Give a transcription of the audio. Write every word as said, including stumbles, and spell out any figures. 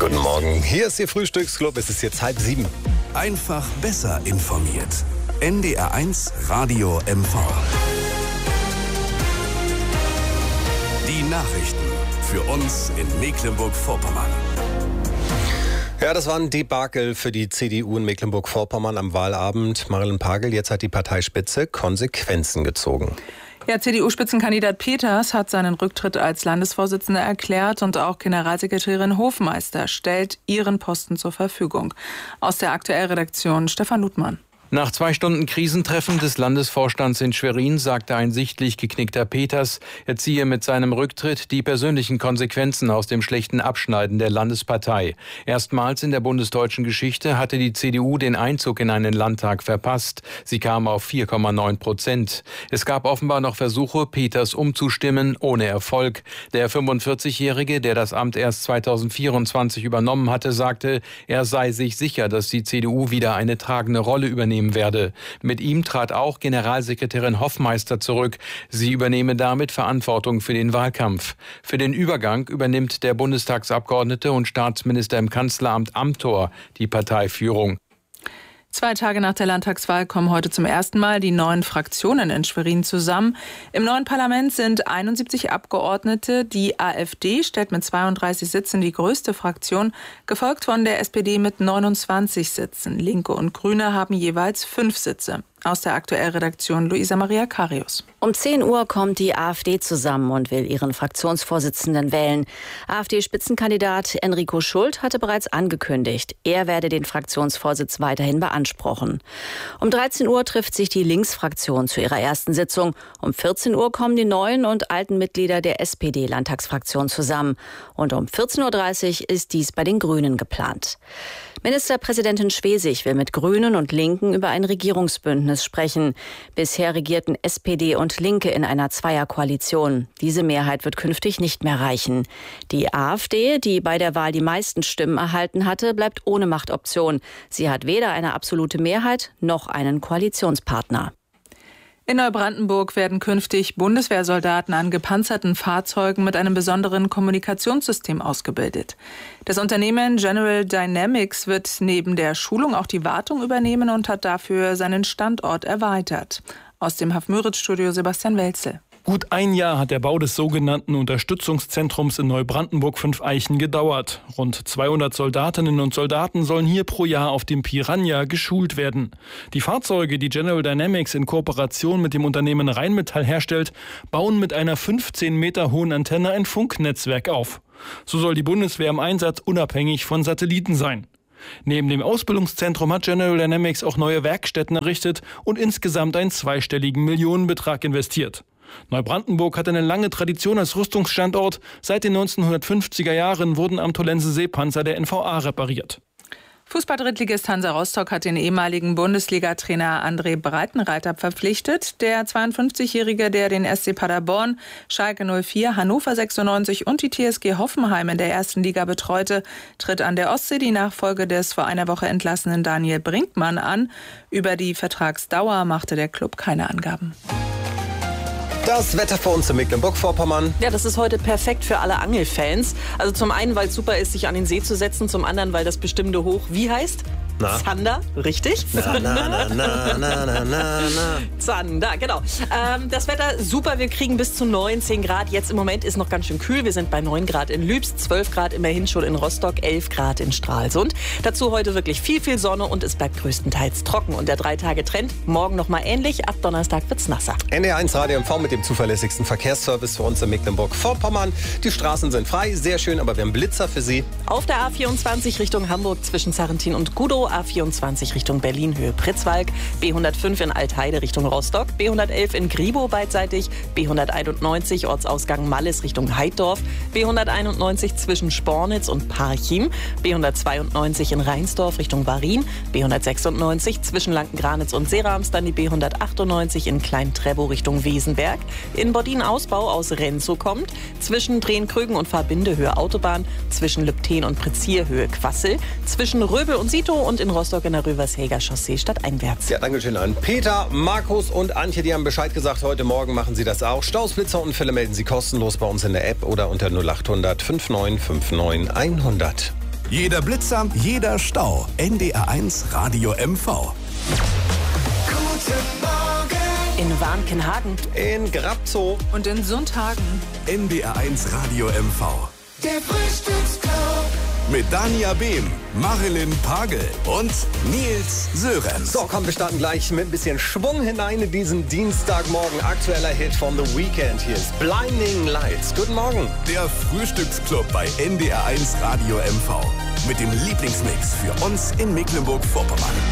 Guten Morgen, hier ist Ihr Frühstücksclub, es ist jetzt halb sieben. Einfach besser informiert. N D R eins Radio M V. Die Nachrichten für uns in Mecklenburg-Vorpommern. Ja, das war ein Debakel für die C D U in Mecklenburg-Vorpommern am Wahlabend. Marilyn Pagel, jetzt hat die Parteispitze Konsequenzen gezogen. Ja, C D U-Spitzenkandidat Peters hat seinen Rücktritt als Landesvorsitzender erklärt und auch Generalsekretärin Hofmeister stellt ihren Posten zur Verfügung. Aus der Aktuellredaktion Stefan Ludmann. Nach zwei Stunden Krisentreffen des Landesvorstands in Schwerin sagte ein sichtlich geknickter Peters, er ziehe mit seinem Rücktritt die persönlichen Konsequenzen aus dem schlechten Abschneiden der Landespartei. Erstmals in der bundesdeutschen Geschichte hatte die C D U den Einzug in einen Landtag verpasst. Sie kam auf vier Komma neun Prozent. Es gab offenbar noch Versuche, Peters umzustimmen, ohne Erfolg. Der fünfundvierzigjährige, der das Amt erst zweitausendvierundzwanzig übernommen hatte, sagte, er sei sich sicher, dass die C D U wieder eine tragende Rolle übernehmen werde. Mit ihm trat auch Generalsekretärin Hofmeister zurück. Sie übernehme damit Verantwortung für den Wahlkampf. Für den Übergang übernimmt der Bundestagsabgeordnete und Staatsminister im Kanzleramt Amthor die Parteiführung. Zwei Tage nach der Landtagswahl kommen heute zum ersten Mal die neuen Fraktionen in Schwerin zusammen. Im neuen Parlament sind einundsiebzig Abgeordnete. Die AfD stellt mit zweiunddreißig Sitzen die größte Fraktion, gefolgt von der S P D mit neunundzwanzig Sitzen. Linke und Grüne haben jeweils fünf Sitze. Aus der Aktuellredaktion Luisa Maria Karius. Um zehn Uhr kommt die AfD zusammen und will ihren Fraktionsvorsitzenden wählen. AfD-Spitzenkandidat Enrico Schult hatte bereits angekündigt, er werde den Fraktionsvorsitz weiterhin beanspruchen. Um dreizehn Uhr trifft sich die Linksfraktion zu ihrer ersten Sitzung. Um vierzehn Uhr kommen die neuen und alten Mitglieder der S P D-Landtagsfraktion zusammen. Und um vierzehn Uhr dreißig ist dies bei den Grünen geplant. Ministerpräsidentin Schwesig will mit Grünen und Linken über ein Regierungsbündnis sprechen. Bisher regierten S P D und Linke in einer Zweierkoalition. Diese Mehrheit wird künftig nicht mehr reichen. Die AfD, die bei der Wahl die meisten Stimmen erhalten hatte, bleibt ohne Machtoption. Sie hat weder eine absolute Mehrheit noch einen Koalitionspartner. In Neubrandenburg werden künftig Bundeswehrsoldaten an gepanzerten Fahrzeugen mit einem besonderen Kommunikationssystem ausgebildet. Das Unternehmen General Dynamics wird neben der Schulung auch die Wartung übernehmen und hat dafür seinen Standort erweitert. Aus dem Haf-Müritz-Studio Sebastian Welzel. Gut ein Jahr hat der Bau des sogenannten Unterstützungszentrums in Neubrandenburg-Fünfeichen gedauert. Rund zweihundert Soldatinnen und Soldaten sollen hier pro Jahr auf dem Piranha geschult werden. Die Fahrzeuge, die General Dynamics in Kooperation mit dem Unternehmen Rheinmetall herstellt, bauen mit einer fünfzehn Meter hohen Antenne ein Funknetzwerk auf. So soll die Bundeswehr im Einsatz unabhängig von Satelliten sein. Neben dem Ausbildungszentrum hat General Dynamics auch neue Werkstätten errichtet und insgesamt einen zweistelligen Millionenbetrag investiert. Neubrandenburg hat eine lange Tradition als Rüstungsstandort. Seit den neunzehnhundertfünfziger Jahren wurden am Tollense Seepanzer der N V A repariert. Fußball-Drittligist Hansa Rostock hat den ehemaligen Bundesliga-Trainer André Breitenreiter verpflichtet. Der zweiundfünfzigjährige, der den S C Paderborn, Schalke null vier, Hannover sechsundneunzig und die T S G Hoffenheim in der ersten Liga betreute, tritt an der Ostsee die Nachfolge des vor einer Woche entlassenen Daniel Brinkmann an. Über die Vertragsdauer machte der Club keine Angaben. Das Wetter für uns in Mecklenburg-Vorpommern. Ja, das ist heute perfekt für alle Angelfans. Also zum einen, weil es super ist, sich an den See zu setzen. Zum anderen, weil das bestimmte Hoch, wie heißt? Na? Zander, richtig? Na, na, na, na, na, na, na, na. Zander, genau. Ähm, das Wetter super, wir kriegen bis zu neunzehn Grad. Jetzt im Moment ist noch ganz schön kühl. Wir sind bei neun Grad in Lübs, zwölf Grad immerhin schon in Rostock, elf Grad in Stralsund. Dazu heute wirklich viel, viel Sonne und es bleibt größtenteils trocken. Und der Drei-Tage-Trend, morgen noch mal ähnlich. Ab Donnerstag wird's nasser. N D R eins Radio M V mit dem zuverlässigsten Verkehrsservice für uns in Mecklenburg-Vorpommern. Die Straßen sind frei, sehr schön, aber wir haben Blitzer für Sie. Auf der A vierundzwanzig Richtung Hamburg zwischen Sarrentin und Gudow, A vierundzwanzig Richtung Berlin, Höhe Pritzwalk, B hundertfünf in Altheide Richtung Rostock, B hundertelf in Gribow beidseitig, B hunderteinundneunzig Ortsausgang Malles Richtung Heiddorf, B hunderteinundneunzig zwischen Spornitz und Parchim, B hundertzweiundneunzig in Rheinsdorf Richtung Warin, B hundertsechsundneunzig zwischen Lankengranitz und Serams, dann die B hundertachtundneunzig in Klein-Trebow Richtung Wesenberg, in Bodin-Ausbau aus Renzow kommt, zwischen Tränkrügen und Fahrbindehöhe Autobahn, zwischen Lübten und Prezier Höhe Quassel, zwischen Röbel und Sito und in Rostock in der Rövershäger Chaussee stadteinwärts. Ja, danke schön an Peter, Markus und Antje, die haben Bescheid gesagt, heute Morgen machen sie das auch. Staus, Blitzer und Unfälle melden Sie kostenlos bei uns in der App oder unter null acht hundert fünfundneunzig neunundfünfzig neunhundert. Jeder Blitzer, jeder Stau. N D R eins Radio M V. Guten Morgen. In Warnkenhagen. In Grabzow. Und in Sundhagen. N D R eins Radio M V. Der Frühstücksclub. Mit Dania Behm, Marilyn Pagel und Nils Sörensen. So, komm, wir starten gleich mit ein bisschen Schwung hinein in diesen Dienstagmorgen. Aktueller Hit von The Weeknd. Hier ist Blinding Lights. Guten Morgen. Der Frühstücksclub bei N D R eins Radio M V. Mit dem Lieblingsmix für uns in Mecklenburg-Vorpommern.